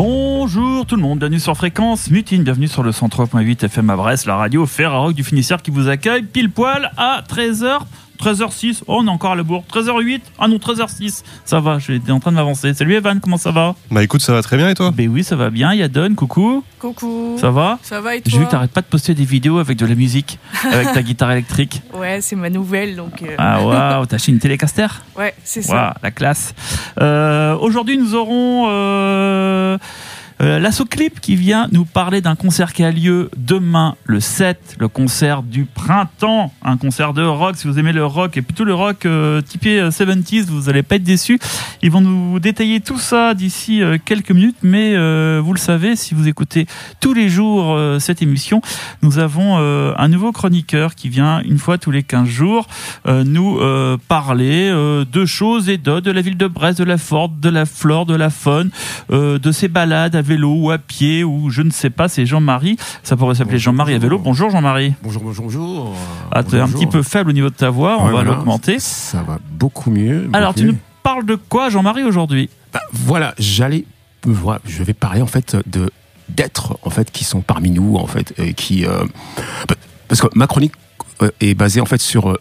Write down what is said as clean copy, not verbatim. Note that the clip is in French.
Bonjour tout le monde, bienvenue sur Fréquence Mutine, bienvenue sur le 103.8 FM à Brest, la radio Ferrarock du Finistère qui vous accueille pile poil à 13h06, oh on est encore à la bourre, 13h08, ah non 13h06, ça va, j'étais en train de m'avancer. Salut Evan, comment ça va? Bah écoute, ça va très bien et toi? Ben oui, ça va bien, il y a Don, coucou. Coucou. Ça va? Ça va et toi? J'ai vu que t'arrêtes pas de poster des vidéos avec de la musique, avec ta guitare électrique. Ouais, c'est ma nouvelle donc. Ah waouh, t'as acheté une Telecaster? Ouais, c'est ça. Waouh, la classe. Aujourd'hui nous aurons... l'Asso Clip qui vient nous parler d'un concert qui a lieu demain le 7, le concert du printemps, un concert de rock. Si vous aimez le rock et plutôt le rock typé 70s, vous n'allez pas être déçus. Ils vont nous détailler tout ça d'ici quelques minutes, mais vous le savez, si vous écoutez tous les jours cette émission, nous avons un nouveau chroniqueur qui vient une fois tous les 15 jours nous parler de choses et d'autres, de la ville de Brest, de la flore, de la faune, de ses balades à vélo ou à pied ou je ne sais pas. C'est Jean-Marie, ça pourrait s'appeler Jean-Marie à vélo. Bonjour Jean-Marie. Bonjour. Ah, t'es un petit peu faible au niveau de ta voix, on va l'augmenter. Ça va beaucoup mieux. Alors tu nous parles de quoi Jean-Marie aujourd'hui? Voilà, je vais parler en fait d'êtres en fait qui sont parmi nous en fait et qui parce que ma chronique est basée en fait sur